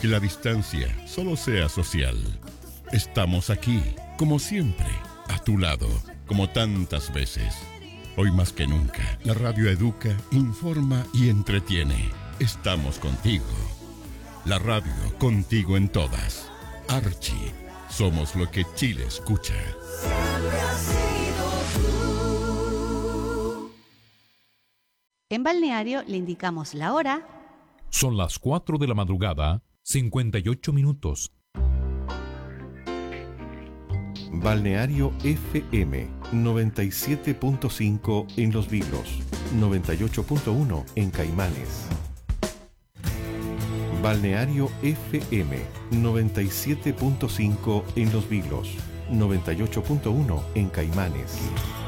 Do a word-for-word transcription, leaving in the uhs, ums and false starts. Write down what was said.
que la distancia solo sea social. Estamos aquí, como siempre, a tu lado, como tantas veces. Hoy más que nunca, la radio educa, informa y entretiene. Estamos contigo. La radio contigo en todas. Archie, somos lo que Chile escucha. Siempre has sido tú. En Balneario le indicamos la hora. Son las cuatro de la madrugada, cincuenta y ocho minutos. Balneario F M noventa y siete punto cinco en Los Vilos, noventa y ocho punto uno en Caimanes. Balneario F M noventa y siete punto cinco en Los Vilos, noventa y ocho punto uno en Caimanes.